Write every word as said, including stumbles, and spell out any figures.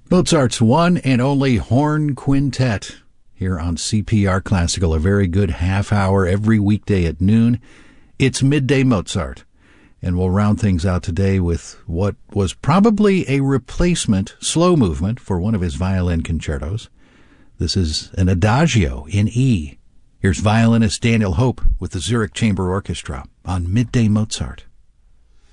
Mozart's one and only horn quintet here on C P R Classical, a very good half hour every weekday at noon. It's Midday Mozart, and we'll round things out today with what was probably a replacement slow movement for one of his violin concertos. This is an Adagio in E. Here's violinist Daniel Hope with the Zurich Chamber Orchestra on Midday Mozart.